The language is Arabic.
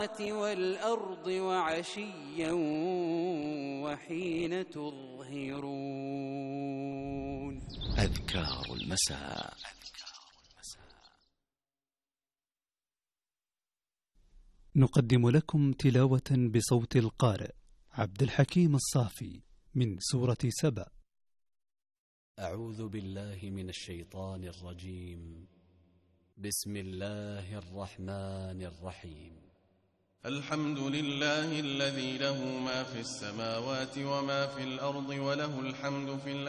والأرض وعشيا وحين تظهرون. أذكار المساء. نقدم لكم تلاوة بصوت القارئ عبد الحكيم الصافي من سورة سبأ. أعوذ بالله من الشيطان الرجيم. بسم الله الرحمن الرحيم. الحمد لله الذي له ما في السماوات وما في الأرض وله الحمد في الآخرة